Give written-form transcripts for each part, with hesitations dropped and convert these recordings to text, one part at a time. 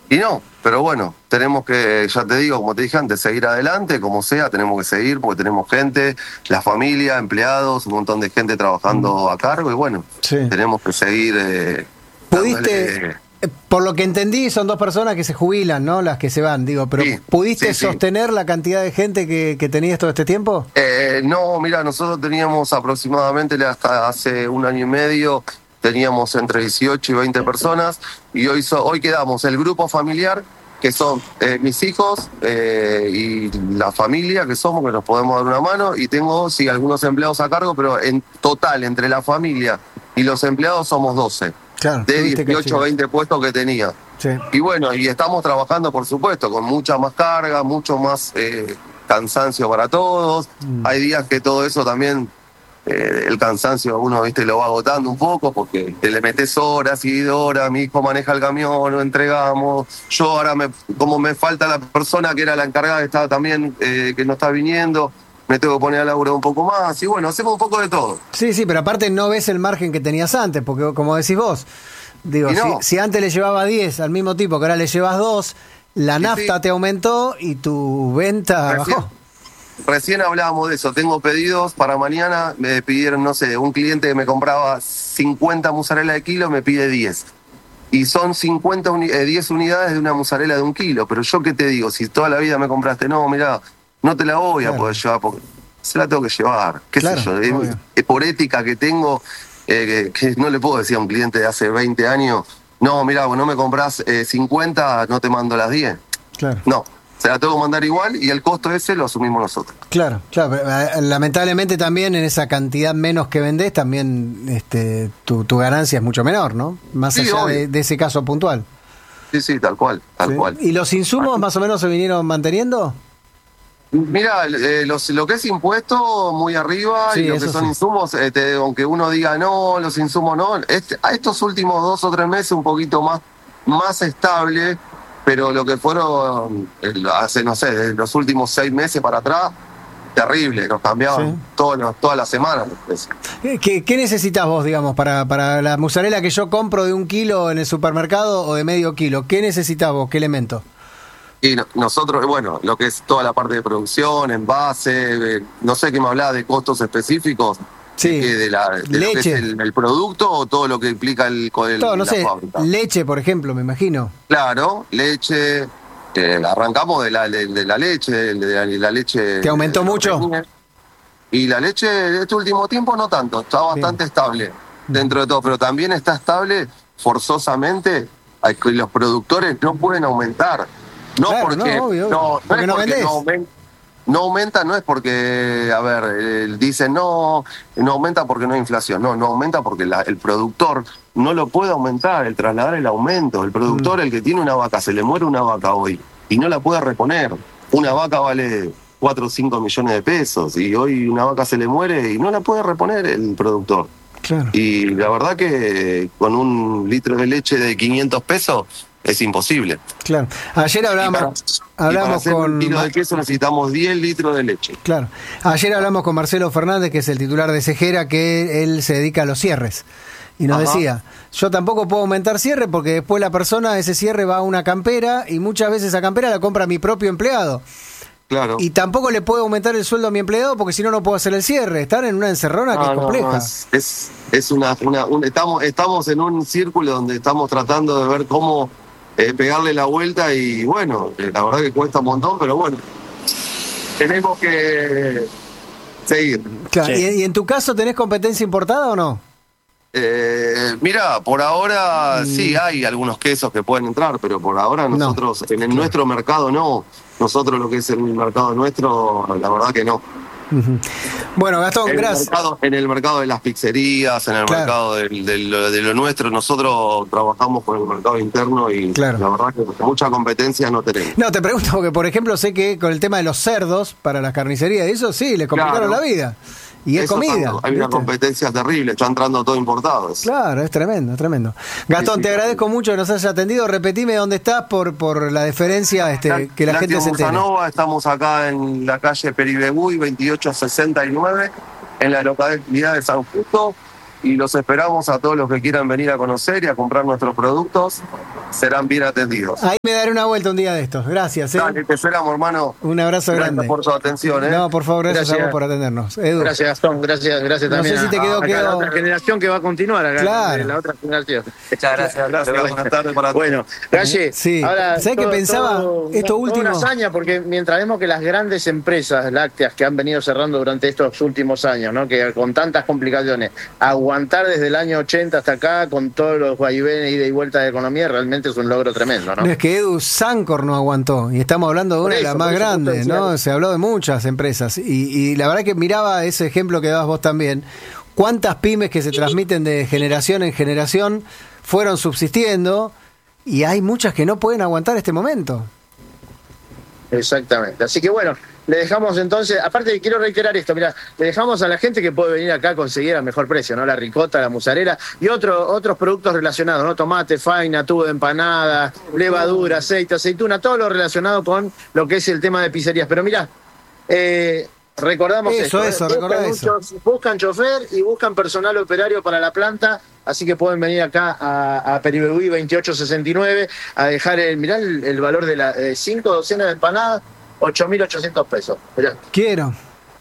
Y no, pero bueno, tenemos que, ya te digo, como te dije antes, seguir adelante, como sea, tenemos que seguir porque tenemos gente, la familia, empleados, un montón de gente trabajando a cargo y bueno, Sí. tenemos que seguir ¿Pudiste, dándole. por lo que entendí, son 2 personas que se jubilan, ¿no? Las que se van, digo, pero Sí, ¿pudiste sí. sostener la cantidad de gente que tenías todo este tiempo? No, mira, nosotros teníamos aproximadamente hasta hace 1 año y medio, teníamos entre 18 y 20 personas y hoy quedamos el grupo familiar, que son mis hijos y la familia que somos, que nos podemos dar una mano, y tengo, sí, algunos empleados a cargo, pero en total, entre la familia y los empleados somos 12, Claro, de tuviste que 18 o 20 puestos que tenía. Sí. Y bueno, y estamos trabajando, por supuesto, con mucha más carga, mucho más cansancio para todos. Hay días que todo eso también, el cansancio uno, viste, lo va agotando un poco porque te le metes horas y horas, mi hijo maneja el camión, lo entregamos. Yo ahora, como me falta la persona que era la encargada, que estaba también, que no está viniendo, me tengo que poner a laburar un poco más. Y bueno, hacemos un poco de todo. Sí, pero aparte no ves el margen que tenías antes, porque como decís vos, digo, Y no. si antes le llevaba 10 al mismo tipo que ahora le llevas 2, la Y nafta sí. te aumentó y tu venta bajó. Recién hablábamos de eso, tengo pedidos para mañana, me pidieron, no sé, un cliente que me compraba 50 mozzarella de kilo, me pide 10. Y son 10 unidades de una mozzarella de 1 kilo, pero yo qué te digo, si toda la vida me compraste, no, mirá, no te la voy a Claro. poder llevar porque se la tengo que llevar, qué Claro, sé yo, obvio. por ética que tengo, que no le puedo decir a un cliente de hace 20 años, no, mirá, vos no me comprás 50, no te mando las 10. Claro. No, se la tengo que mandar igual y el costo ese lo asumimos nosotros. Claro, pero, lamentablemente también en esa cantidad menos que vendés, también tu ganancia es mucho menor, ¿no? Más Sí, allá obvio. de ese caso puntual. Sí, tal cual, tal ¿Sí? cual. ¿Y los insumos más o menos se vinieron manteniendo? Mira, lo que es impuesto muy arriba Sí, y lo eso que son sí. insumos, aunque uno diga no, los insumos no, a estos últimos 2 o 3 meses un poquito más estable, pero lo que fueron hace, no sé, desde los últimos 6 meses para atrás, terrible, nos cambiaban Sí. todas las semanas los precios. ¿Qué necesitas vos, digamos, para la mozzarella que yo compro de 1 kilo en el supermercado o de medio kilo? ¿Qué necesitas vos? ¿Qué elemento? Y nosotros, bueno, lo que es toda la parte de producción, envase, no sé qué me hablaba de costos específicos, Sí. de lo que es Leche. el producto o todo lo que implica Todo, no la sé, fábrica. leche, por ejemplo, me imagino. Claro, leche, arrancamos de la leche, de la leche. ¿Te aumentó mucho? Y la leche este último tiempo no tanto, está bastante estable dentro de todo, pero también está estable forzosamente, que los productores no pueden aumentar. No Claro, porque no, obvio, no porque es no porque vendés. no aumenta, no es porque, a ver, dicen no aumenta porque no hay inflación. No aumenta porque el productor no lo puede aumentar, el trasladar el aumento. El productor, el que tiene una vaca, se le muere una vaca hoy y no la puede reponer. Una vaca vale 4 o 5 millones de pesos y hoy una vaca se le muere y no la puede reponer el productor. Claro. Y la verdad que con 1 litro de leche de 500 pesos es imposible. Claro. Ayer Y para hablamos hacer con 1 kilo de queso necesitamos 10 litros de leche. Claro. Ayer hablamos con Marcelo Fernández, que es el titular de Cejera, que él se dedica a los cierres. Y nos Ajá. decía, yo tampoco puedo aumentar cierre porque después la persona, ese cierre va a una campera y muchas veces esa campera la compra mi propio empleado. Claro. Y tampoco le puedo aumentar el sueldo a mi empleado porque si no, no puedo hacer el cierre. Están en una encerrona que es compleja. Estamos en un círculo donde estamos tratando de ver cómo pegarle la vuelta y bueno, la verdad que cuesta un montón, pero bueno, tenemos que seguir. Claro. Sí. ¿Y en tu caso tenés competencia importada o no? Mira, por ahora sí hay algunos quesos que pueden entrar, pero por ahora No. nosotros, en nuestro mercado no. Nosotros lo que es el mercado nuestro, la verdad que no. Ujú. Bueno, Gastón, gracias. En el mercado de las pizzerías, en el Claro. mercado de lo nuestro, nosotros trabajamos con el mercado interno y Claro. la verdad que mucha competencia no tenemos. No, te pregunto porque, por ejemplo, sé que con el tema de los cerdos para las carnicerías y eso sí, le complicaron Claro. la vida. Y es Eso comida. tanto, hay una ¿viste? competencia terrible, está entrando todo importado. Claro, es tremendo, tremendo. Gastón, Sí, te agradezco mucho que nos hayas atendido. Repetime dónde estás por la deferencia que la gente se entere. Mursanova, estamos acá en la calle Peribegüí 2869, en la localidad de San Justo. y los esperamos a todos los que quieran venir a conocer y a comprar nuestros productos. Serán bien atendidos. Ahí me daré una vuelta un día de estos. Gracias. Dale, te esperamos, hermano. Un abrazo grande. Gracias por su atención. No, por favor, gracias a vos por atendernos. Edu. Gracias, Gastón. Gracias también. No sé si te quedó la otra generación que va a continuar acá. Claro. La otra generación. Muchas gracias. Buenas tardes para todos. Bueno, Galle, sí. ahora ¿Sabés qué pensaba? Esto último. Una hazaña, porque mientras vemos que las grandes empresas lácteas que han venido cerrando durante estos últimos años, ¿no? Que con tantas complicaciones, aguantar desde el año 80 hasta acá con todos los vaivenes, ida y vuelta de economía, realmente es un logro tremendo, ¿no? Es que Edu Sancor no aguantó, y estamos hablando de una de las más grandes, ¿no? Se habló de muchas empresas, y la verdad que miraba ese ejemplo que dabas vos también, cuántas pymes que se transmiten de generación en generación fueron subsistiendo, y hay muchas que no pueden aguantar este momento. Exactamente. Así que bueno, le dejamos entonces, aparte quiero reiterar esto, mira, le dejamos a la gente que puede venir acá a conseguir a mejor precio, ¿no? La ricota, la mozzarella y otros productos relacionados, ¿no? Tomate, faina, tubo de empanada, levadura, aceite, aceituna, todo lo relacionado con lo que es el tema de pizzerías. Pero mira, recordamos eso, recordá eso. Buscan chofer y buscan personal operario para la planta, así que pueden venir acá a Peribebuy 2869 a dejar mirá el valor de 5 docenas de empanadas, 8.800 pesos. Mirá. Quiero.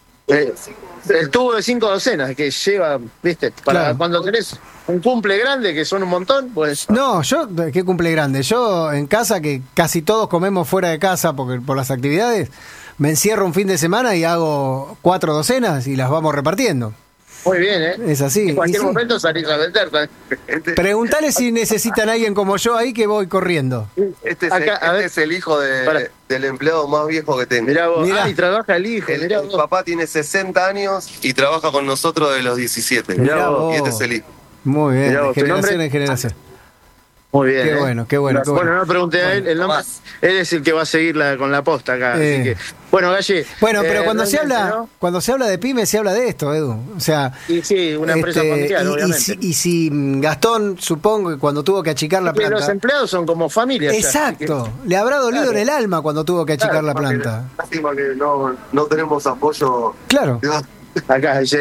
El tubo de 5 docenas que lleva, viste, para claro. Cuando tenés un cumple grande, que son un montón, pues... No, yo, ¿qué cumple grande? Yo en casa, que casi todos comemos fuera de casa por las actividades, me encierro un fin de semana y hago 4 docenas y las vamos repartiendo. Muy bien, ¿eh? Es así. En cualquier momento salís a vender. Preguntale si necesitan a alguien como yo ahí, que voy corriendo. Este es el hijo del empleado más viejo que tengo. Mirá vos, y trabaja el hijo. El papá tiene 60 años y trabaja con nosotros de los 17. Mirá vos. Y este es el hijo. Muy bien, Mirá vos, de generación en generación. Muy bien. Qué bueno. Bueno, no pregunté a él, el nombre. Él es el que va a seguir con la posta acá. Así que, bueno, Galle. Bueno, pero cuando se habla de pyme, se habla de esto, Edu. O sea. Y sí, una empresa familiar, obviamente. Y si Gastón, supongo que cuando tuvo que achicar la planta. Los empleados son como familia. Exacto. Le habrá dolido en el alma cuando tuvo que achicar la planta. Lástima que no tenemos apoyo. Claro. Acá, sí,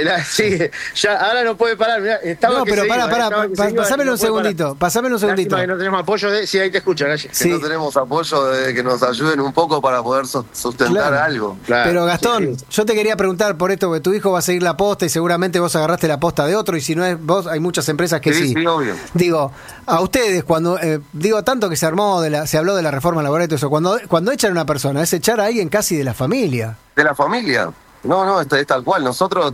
ya, ahora no puede parar. Mirá, no, pero pasámelo un segundito. Lástima que no tenemos apoyo sí, ahí te escucha, Galle. Sí. No tenemos apoyo de que nos ayuden un poco para poder sustentar algo. Claro. Pero Gastón, yo te quería preguntar por esto, que tu hijo va a seguir la posta y seguramente vos agarraste la posta de otro, y si no es vos, hay muchas empresas que sí. Sí, obvio. Digo, a ustedes, cuando tanto que se habló de la reforma laboral y todo eso, cuando echan a una persona, es echar a alguien casi de la familia. ¿De la familia? No, es tal cual. Nosotros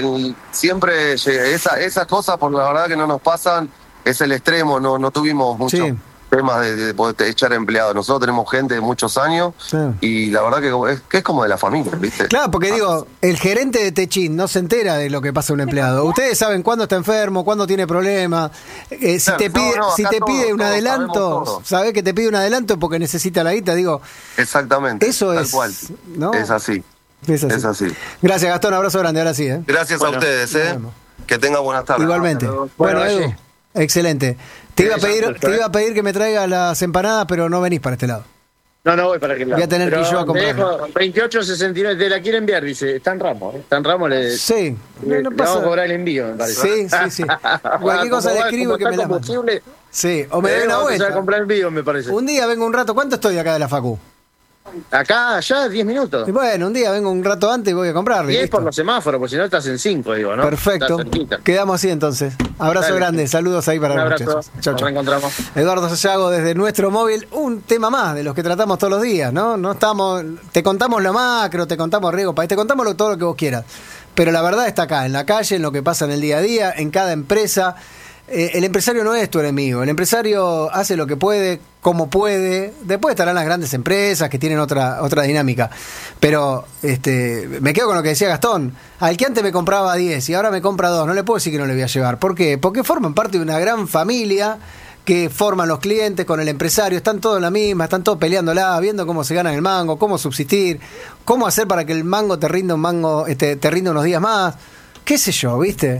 siempre esas cosas, por la verdad que no nos pasan, es el extremo. No tuvimos muchos temas de poder echar empleados. Nosotros tenemos gente de muchos años y la verdad que es como de la familia, ¿viste? Claro, porque digo, el gerente de Techín no se entera de lo que pasa a un empleado. Ustedes saben cuándo está enfermo, cuándo tiene problemas. Si te pide un adelanto, sabés que te pide un adelanto porque necesita la guita, digo. Exactamente. Eso tal es, cual. ¿no? Es así. Es así. Gracias, Gastón, abrazo grande, ahora sí. Gracias a ustedes, que tengan buenas tardes. Igualmente. Bueno, Edu, excelente. Te iba a pedir que me traigas las empanadas, pero no venís para este lado. No voy para aquel lado. Voy a tener que ir yo a comprar. 28.69, te la quiere enviar, dice. Está en Ramos. Sí. Le vamos a cobrar el envío, me parece. Sí. Cualquier cosa le escribo y que me la mande. Sí, o me dé una vuelta. A comprar envío, me parece. Un día vengo un rato. ¿Cuánto estoy acá de la facu? Acá ya 10 minutos. Bueno, un día vengo un rato antes y voy a comprarle. 10 por los semáforos, porque si no estás en 5, digo, ¿no? Perfecto. Quedamos así entonces. Abrazo grande, saludos ahí para los muchachos. Chau. Nos reencontramos. Eduardo Sayago desde nuestro móvil, un tema más de los que tratamos todos los días, ¿no? Te contamos lo macro, te contamos riego país, te contamos todo lo que vos quieras. Pero la verdad está acá, en la calle, en lo que pasa en el día a día, en cada empresa. El empresario no es tu enemigo, el empresario hace lo que puede, como puede. Después estarán las grandes empresas que tienen otra dinámica, pero me quedo con lo que decía Gastón. Al que antes me compraba 10 y ahora me compra 2, no le puedo decir que no le voy a llevar. ¿Por qué? Porque forman parte de una gran familia que forman los clientes con el empresario, están todos en la misma, están todos peleándola, viendo cómo se ganan el mango, cómo subsistir, cómo hacer para que el mango te rinda te rinda unos días más, qué sé yo, ¿viste?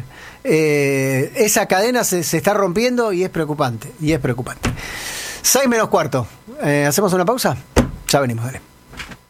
Esa cadena se está rompiendo y es preocupante. 6:45. ¿Hacemos una pausa? Ya venimos, dale.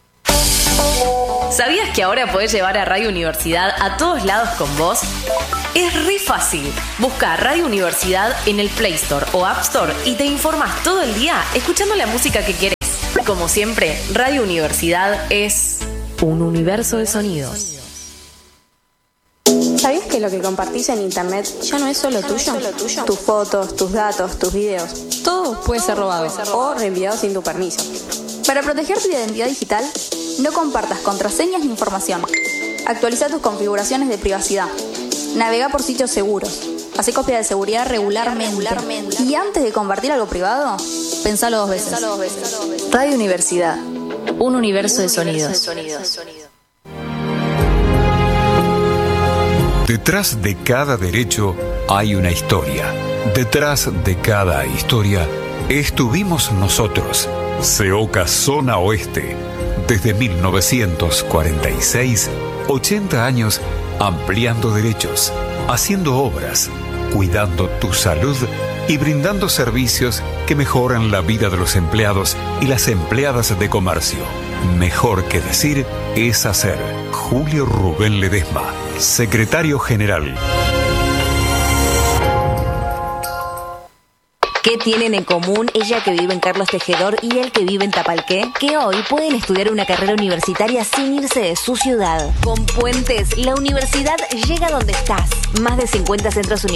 ¿Sabías que ahora podés llevar a Radio Universidad a todos lados con vos? Es re fácil. Busca Radio Universidad en el Play Store o App Store y te informas todo el día escuchando la música que quieres. Como siempre, Radio Universidad es un universo de sonidos. ¿Sabías que lo que compartís en internet ya no es solo tuyo? Tus fotos, tus datos, tus videos, todo puede ser robado o reenviado sin tu permiso. Para proteger tu identidad digital, no compartas contraseñas ni información. Actualiza tus configuraciones de privacidad. Navega por sitios seguros. Hacé copia de seguridad regularmente. Y antes de compartir algo privado, pensalo dos veces. Radio Universidad, un universo de sonidos. Detrás de cada derecho hay una historia. Detrás de cada historia estuvimos nosotros. CEOCA Zona Oeste. Desde 1946, 80 años ampliando derechos, haciendo obras, cuidando tu salud y brindando servicios que mejoran la vida de los empleados y las empleadas de comercio. Mejor que decir es hacer. Julio Rubén Ledesma, secretario general. ¿Qué tienen en común ella que vive en Carlos Tejedor y él que vive en Tapalqué? Que hoy pueden estudiar una carrera universitaria sin irse de su ciudad. Con Puentes, la universidad llega donde estás. Más de 50 centros universitarios